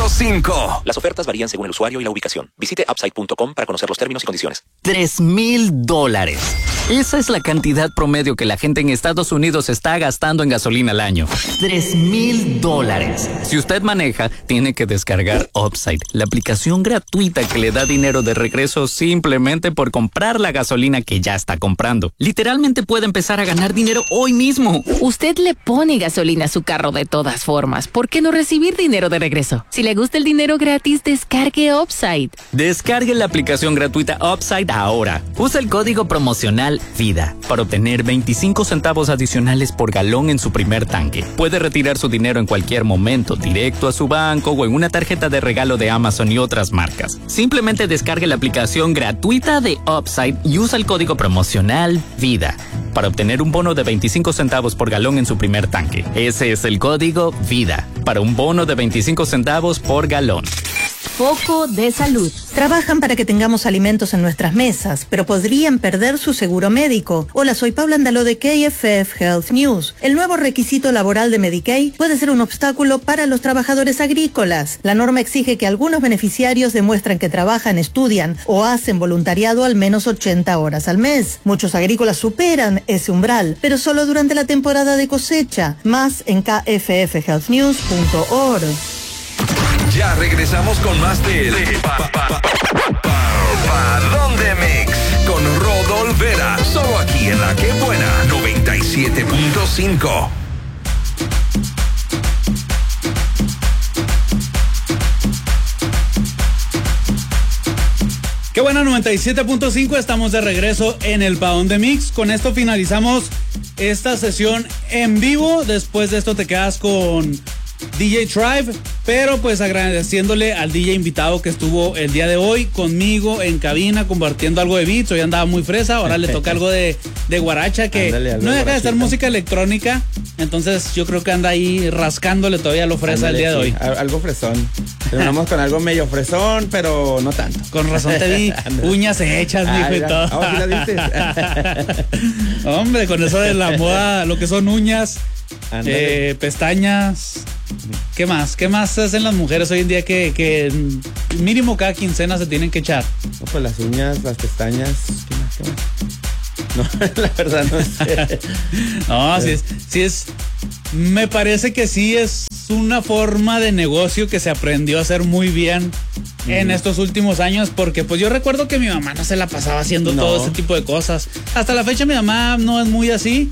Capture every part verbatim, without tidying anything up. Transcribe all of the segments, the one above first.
punto cinco. Las ofertas varían según el usuario y la ubicación. Visite upside punto com para conocer los términos y condiciones. Tres mil dólares. Esa es la cantidad promedio que la gente en Estados Unidos está gastando en gasolina al año. Tres mil dólares. Si usted maneja, tiene que descargar Upside, la aplicación gratuita que le da dinero de regreso simplemente por comprar la gasolina que ya está comprando. Literalmente puede empezar a ganar dinero hoy mismo. Usted le pone gasolina a su carro de todas formas. ¿Por qué no recibir dinero de regreso? Si le gusta el dinero gratis, descargue Upside. Descargue la aplicación gratuita Upside ahora. Usa el código promocional VIDA para obtener veinticinco centavos adicionales por galón en su primer tanque. Puede retirar su dinero en cualquier momento, directo a su banco o en una tarjeta de regalo de Amazon y otras marcas. Simplemente descargue la aplicación gratuita de Upside y usa el código promocional VIDA para obtener un bono de veinticinco centavos por galón en su primer tanque. Ese es el código VIDA para un bono de veinticinco centavos por galón. Foco de salud. Trabajan para que tengamos alimentos en nuestras mesas, pero podrían perder su seguro médico. Hola, soy Paula Andaló de K F F Health News. El nuevo requisito laboral de Medicaid puede ser un obstáculo para los trabajadores agrícolas. La norma exige que algunos beneficiarios demuestren que trabajan, estudian o hacen voluntariado al menos ochenta horas al mes. Muchos agrícolas superan ese umbral, pero solo durante la temporada de cosecha. Más en k f f health news punto org. Ya regresamos con más de El pa, pa, pa, pa, ¿Dónde Mix? Con Rodolfo Vera, solo aquí en La Que Buena, noventa y siete punto cinco. Qué buena, noventa y siete punto cinco, estamos de regreso en el Pa' Dónde Mix. Con esto finalizamos esta sesión en vivo. Después de esto te quedas con D J Tribe, pero pues agradeciéndole al D J invitado que estuvo el día de hoy conmigo en cabina compartiendo algo de beats. Hoy andaba muy fresa, ahora le toca algo de, de guaracha que Ándale, no deja de ser música electrónica, entonces yo creo que anda ahí rascándole todavía lo fresa Ándale, el día sí, de hoy. Algo fresón. Terminamos con algo medio fresón, pero no tanto. Con razón te vi uñas hechas, mijo, ah, y todo. Oh, ¿sí las viste? Hombre, con eso de la moda, lo que son uñas, eh, pestañas. ¿Qué más? ¿Qué más hacen las mujeres hoy en día que, que mínimo cada quincena se tienen que echar? No, pues las uñas, las pestañas, ¿qué más? ¿Qué más? No, la verdad no sé. No, sí es, sí es, me parece que sí es una forma de negocio que se aprendió a hacer muy bien mm. en estos últimos años, porque pues yo recuerdo que mi mamá no se la pasaba haciendo no. todo ese tipo de cosas. Hasta la fecha mi mamá no es muy así.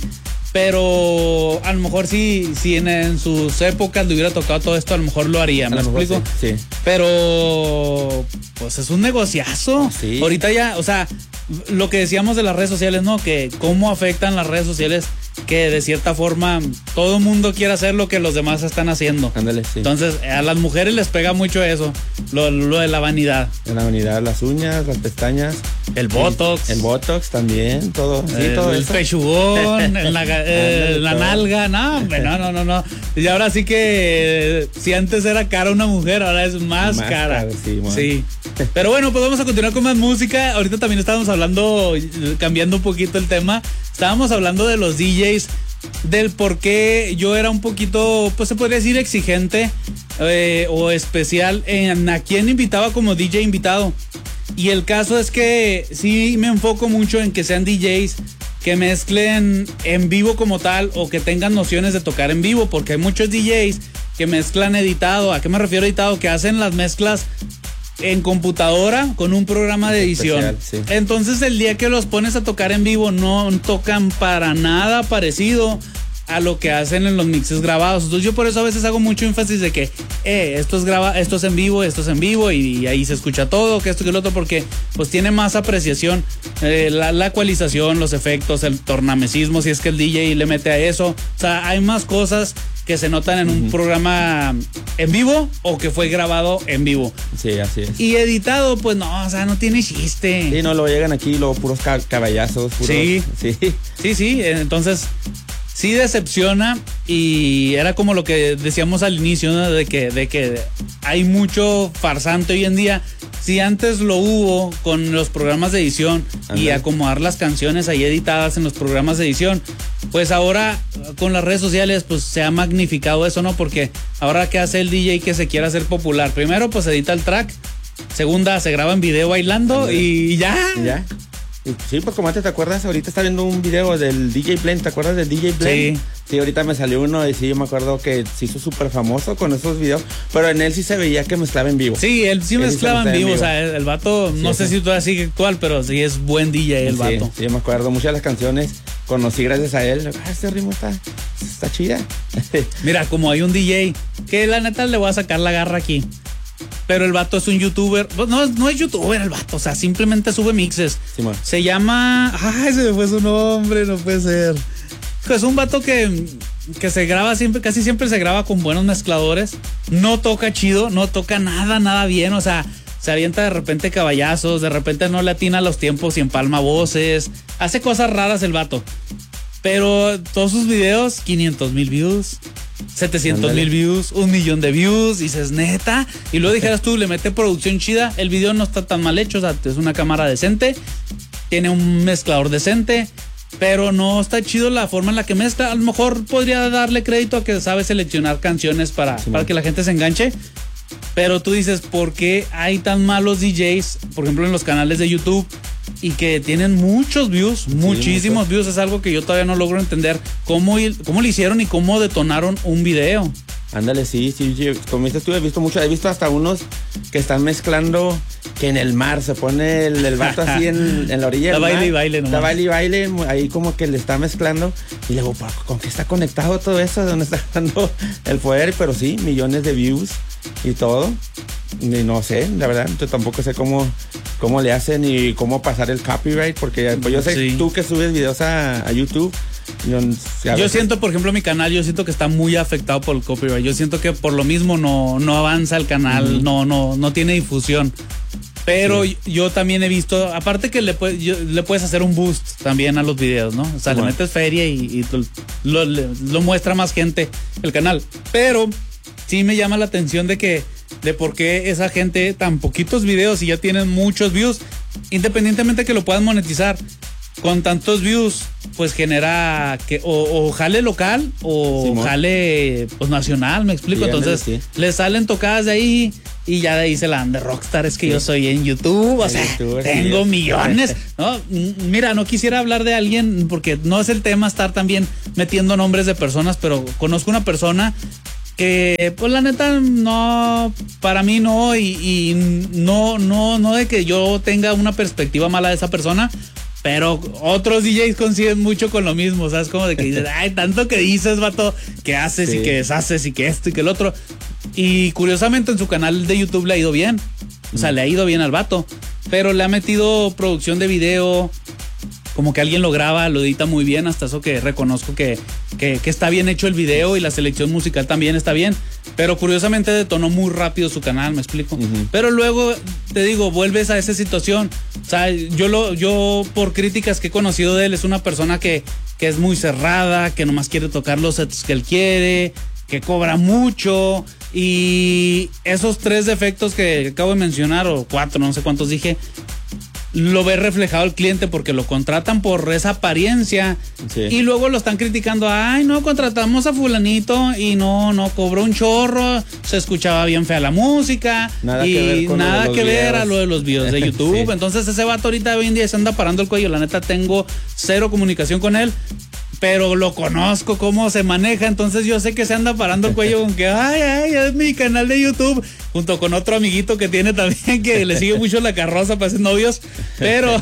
Pero a lo mejor sí, si en, en sus épocas le hubiera tocado todo esto, a lo mejor lo haría, ¿me explico? Sí, sí. Pero pues es un negociazo. Sí. Ahorita ya, o sea, lo que decíamos de las redes sociales, ¿no? Que cómo afectan las redes sociales, que de cierta forma todo el mundo quiere hacer lo que los demás están haciendo. Ándale, sí. Entonces a las mujeres les pega mucho eso, lo, lo de la vanidad. La vanidad, las uñas, las pestañas. El botox. El botox también, todo. Sí, el, todo el eso. pechugón, el, la, eh, la nalga, no, hombre, no, no, no, no. Y ahora sí que si antes era cara una mujer, ahora es más, más cara. cara sí, sí. Pero bueno, pues vamos a continuar con más música. Ahorita también estábamos hablando, cambiando un poquito el tema, estábamos hablando de los D Js, del por qué yo era un poquito, pues se podría decir exigente eh, o especial en a quién invitaba como D J invitado. Y el caso es que sí me enfoco mucho en que sean D Js que mezclen en vivo como tal o que tengan nociones de tocar en vivo, porque hay muchos D Js que mezclan editado. ¿A qué me refiero editado? Que hacen las mezclas en computadora con un programa de edición. Especial, sí. Entonces el día que los pones a tocar en vivo no tocan para nada parecido a lo que hacen en los mixes grabados. Entonces yo por eso a veces hago mucho énfasis de que eh, esto es graba, esto es en vivo, esto es en vivo y, y ahí se escucha todo, que esto que lo otro, porque pues tiene más apreciación, eh, la, la ecualización, los efectos, el tornamesismo, si es que el D J le mete a eso. O sea, hay más cosas que se notan en un uh-huh. programa en vivo o que fue grabado en vivo. Sí, así es. Y editado, pues no, o sea, no tiene chiste. Sí, no, lo llegan aquí, los puros caballazos. Puros, sí, sí, sí, sí, entonces sí decepciona y era como lo que decíamos al inicio, ¿no? De que, de que hay mucho farsante hoy en día si antes lo hubo con los programas de edición Andale. y acomodar las canciones ahí editadas en los programas de edición, pues ahora con las redes sociales pues se ha magnificado eso, ¿no? Porque ahora ¿qué hace el D J que se quiera hacer popular? Primero pues edita el track, segunda se graba en video bailando Andale. y ya. ¿Y ya? Sí, pues como antes, ¿te acuerdas? Ahorita está viendo un video del D J Blend, ¿te acuerdas del D J Blend? Sí. Sí, ahorita me salió uno y sí, yo me acuerdo que se hizo súper famoso con esos videos, pero en él sí se veía que mezclaba en vivo. Sí, él sí él mezclaba sí en, vivo, en vivo, o sea, el, el vato, sí, no sí. sé si todavía sigue actual, pero sí es buen D J el sí, vato. Sí, me acuerdo, muchas de las canciones conocí gracias a él. Ah, este ritmo está, está chida. Mira, como hay un D J, que la neta le voy a sacar la garra aquí. Pero el vato es un youtuber. No, no es youtuber el vato, o sea, simplemente sube mixes. Sí, se llama. Ay, se me fue su nombre, no puede ser. Es un vato que, que se graba siempre, casi siempre se graba con buenos mezcladores. No toca chido, no toca nada, nada bien. O sea, se avienta de repente caballazos, de repente no le atina los tiempos y empalma voces. Hace cosas raras el vato. Pero todos sus videos, quinientos mil views. setecientos mil views, un millón de views, dices neta, y luego dijeras tú, le mete producción chida, el video no está tan mal hecho, o sea, es una cámara decente, tiene un mezclador decente, pero no está chido la forma en la que mezcla. A lo mejor podría darle crédito a que sabe seleccionar canciones para, sí, para que la gente se enganche, pero tú dices, ¿por qué hay tan malos D Js, por ejemplo en los canales de YouTube, y que tienen muchos views, sí, muchísimos mucho. views? Es algo que yo todavía no logro entender cómo, cómo lo hicieron y cómo detonaron un video. Ándale, sí, sí, sí, como dices tú, he visto mucho, he visto hasta unos que están mezclando que en el mar se pone el, el vato así en, en la orilla del mar. La baile y baile, ¿no? La baile y baile, ahí como que le está mezclando y luego, ¿con qué está conectado todo eso? ¿De dónde está dando el poder? Pero sí, millones de views y todo. Y no sé, la verdad, yo tampoco sé cómo, cómo le hacen y cómo pasar el copyright, porque pues yo sé sí. tú que subes videos a, a YouTube. Yo, a yo siento, por ejemplo, mi canal, yo siento que está muy afectado por el copyright. Yo siento que por lo mismo no, no avanza el canal, uh-huh. no, no, no tiene difusión. Pero sí. yo también he visto, aparte que le, puedes, yo, le puedes hacer un boost también a los videos, ¿no? O sea, bueno. le metes feria y, y lo, lo, lo muestra más gente el canal. Pero sí me llama la atención de que de por qué esa gente tan poquitos videos y ya tienen muchos views, independientemente de que lo puedan monetizar. Con tantos views, pues genera que o, o jale local o sí, jale pues nacional, me explico. Sí, Entonces sí. les salen tocadas de ahí y ya de ahí se la dan de rockstar. Es que sí. yo soy en YouTube, o en sea, YouTube, tengo sí. millones. ¿No? Mira, no quisiera hablar de alguien porque no es el tema estar también metiendo nombres de personas, pero conozco una persona que pues la neta no, para mí no, y, y no, no, no de que yo tenga una perspectiva mala de esa persona. Pero otros D Js consiguen mucho con lo mismo, ¿sabes? Como de que dices, ay, tanto que dices, vato, que haces sí. y que deshaces y que esto y que el otro. Y curiosamente en su canal de YouTube le ha ido bien. O sea, mm. le ha ido bien al vato. Pero le ha metido producción de video, como que alguien lo graba, lo edita muy bien, hasta eso que reconozco que, que, que está bien hecho el video y la selección musical también está bien. Pero curiosamente detonó muy rápido su canal, me explico. Uh-huh. Pero luego, te digo, vuelves a esa situación. O sea, yo lo, yo por críticas que he conocido de él, es una persona que, que es muy cerrada, que nomás quiere tocar los sets que él quiere, que cobra mucho. Y esos tres defectos que acabo de mencionar, o cuatro, no sé cuántos dije, lo ve reflejado el cliente porque lo contratan por esa apariencia sí. y luego lo están criticando. Ay, no, contratamos a fulanito y no, no cobró un chorro, se escuchaba bien fea la música nada y que ver con nada que videos. ver a lo de los videos de YouTube. sí. Entonces ese vato ahorita hoy en día se anda parando el cuello. La neta tengo cero comunicación con él, pero lo conozco cómo se maneja, entonces yo sé que se anda parando el cuello con que ay, ay, es mi canal de YouTube, junto con otro amiguito que tiene también, que le sigue mucho la carroza para ser novios, pero,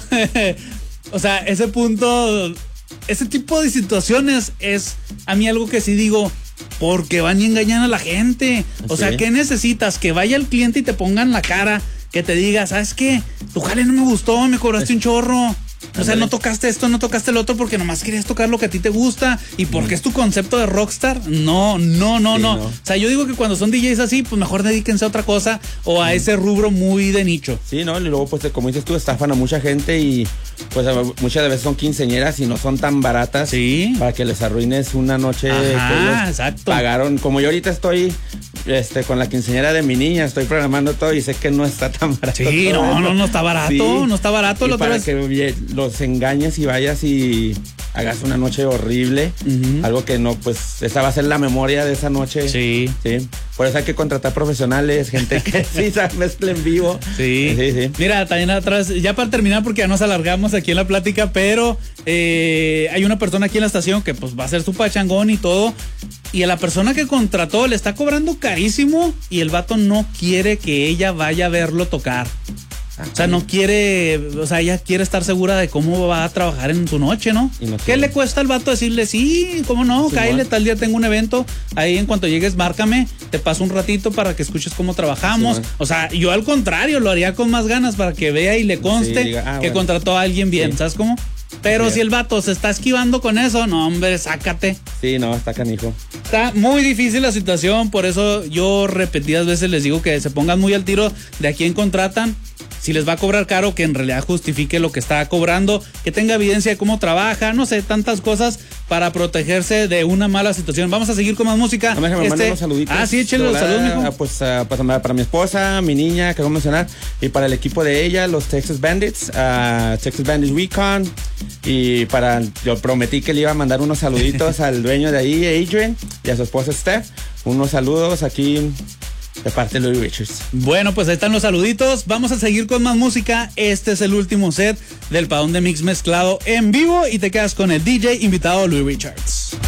o sea, ese punto, ese tipo de situaciones es a mí algo que sí digo, porque van y engañan a la gente, o ¿sí? sea, ¿qué necesitas? Que vaya el cliente y te pongan la cara, que te diga, ¿sabes qué? Tu jale no me gustó, me cobraste un chorro. O sea, no tocaste esto, no tocaste el otro porque nomás querías tocar lo que a ti te gusta y porque mm. es tu concepto de rockstar. No, no, no, sí, no, no. O sea, yo digo que cuando son D Js así, pues mejor dedíquense a otra cosa o a mm. ese rubro muy de nicho. Sí, ¿no? Y luego, pues, como dices tú, estafan a mucha gente y pues muchas veces son quinceañeras y no son tan baratas sí. para que les arruines una noche. Ajá, que ellos exacto. Pagaron, como yo ahorita estoy este, con la quinceañera de mi niña, estoy programando todo y sé que no está tan barato. Sí, no, no, no está barato, sí. no está barato. Y lo para vez... que los engañes y vayas y hagas una noche horrible, uh-huh. algo que no, pues, esa va a ser la memoria de esa noche. Sí. Sí. Por eso hay que contratar profesionales, gente que sí sabe mezcla en vivo. Sí. sí, sí. Mira, también atrás, ya para terminar, porque ya nos alargamos aquí en la plática, pero eh, hay una persona aquí en la estación que pues va a hacer su pachangón y todo. Y a la persona que contrató le está cobrando carísimo y el vato no quiere que ella vaya a verlo tocar. O sea, no quiere, o sea, ella quiere estar segura de cómo va a trabajar en su noche, ¿no? no ¿Qué le cuesta al vato decirle, sí, cómo no, sí, cáele, bueno. tal día tengo un evento, ahí en cuanto llegues, márcame, te paso un ratito para que escuches cómo trabajamos? Sí, bueno. O sea, yo al contrario, lo haría con más ganas para que vea y le conste sí, diga, ah, que bueno. contrató a alguien bien, sí. ¿sabes cómo? Pero sí. si el vato se está esquivando con eso, no, hombre, sácate. Sí, no, está canijo. Está muy difícil la situación, por eso yo repetidas veces les digo que se pongan muy al tiro de a quién contratan. Si les va a cobrar caro, que en realidad justifique lo que está cobrando, que tenga evidencia de cómo trabaja, no sé, tantas cosas para protegerse de una mala situación. Vamos a seguir con más música. No, déjame este... unos saluditos. Ah, sí, échenle los saludos, mijo. Pues uh, para, para mi esposa, mi niña, que voy a mencionar, y para el equipo de ella, los Texas Bandits, uh, Texas Bandits Recon, y para, yo prometí que le iba a mandar unos saluditos al dueño de ahí, Adrian, y a su esposa Steph. Unos saludos aquí de parte de Louis Richards. Bueno, pues ahí están los saluditos. Vamos a seguir con más música. Este es el último set del Padón de Mix mezclado en vivo y te quedas con el D J invitado Louis Richards.